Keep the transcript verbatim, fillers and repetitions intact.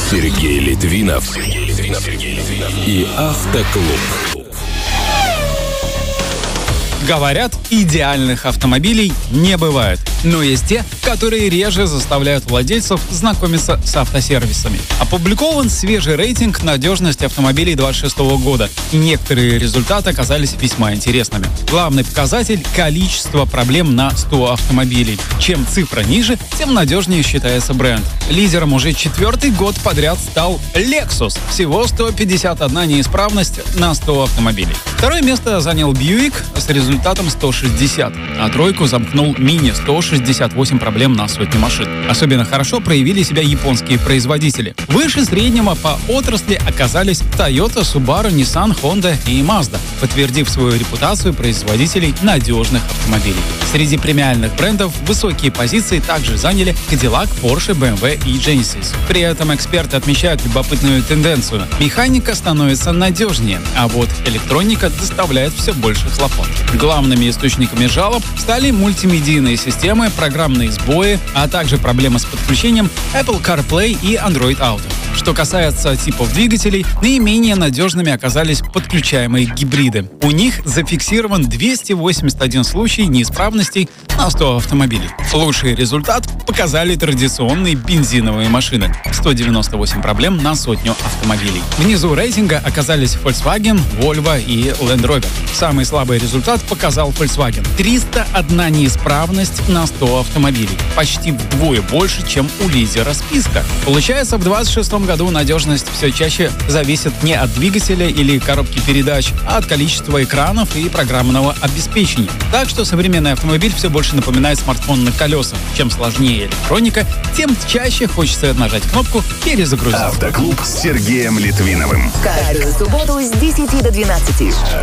Сергей Литвинов и Автоклуб. Говорят, идеальных автомобилей не бывает. Но есть те, которые реже заставляют владельцев знакомиться с автосервисами. Опубликован свежий рейтинг надежности автомобилей двадцать шестого года. И некоторые результаты оказались весьма интересными. Главный показатель – количество проблем на сто автомобилей. Чем цифра ниже, тем надежнее считается бренд. Лидером уже четвертый год подряд стал Lexus. Всего сто пятьдесят одна неисправность на сто автомобилей. Второе место занял Buick с результатом сто шестьдесят, а тройку замкнул Mini – сто шестьдесят восемь проблем на сотню машин. Особенно хорошо проявили себя японские производители. Выше среднего по отрасли оказались Toyota, Subaru, Nissan, Honda и Mazda, подтвердив свою репутацию производителей надежных автомобилей. Среди премиальных брендов высокие позиции также заняли Cadillac, Porsche, бэ эм вэ и Genesis. При этом эксперты отмечают любопытную тенденцию. Механика становится надежнее, а вот электроника доставляет все больше хлопот. Главными источниками жалоб стали мультимедийные системы, программные сбои, а также проблемы с подключением Apple CarPlay и Android Auto. Что касается типов двигателей, наименее надежными оказались подключаемые гибриды. У них зафиксирован двести восемьдесят один случай неисправностей на сто автомобилей. Лучший результат показали традиционные бензиновые машины – сто девяносто восемь проблем на сотню автомобилей. Внизу рейтинга оказались Volkswagen, Volvo и Land Rover. Самый слабый результат показал Volkswagen – триста одна неисправность на сто автомобилей. Почти вдвое больше, чем у лидера списка. Получается, в двадцать шестом году надежность все чаще зависит не от двигателя или коробки передач, а от количества экранов и программного обеспечения. Так что современный автомобиль все больше напоминает смартфон на колесах. Чем сложнее электроника, тем чаще хочется нажать кнопку «Перезагрузить». Автоклуб с Сергеем Литвиновым. Каждую субботу с десяти до двенадцати.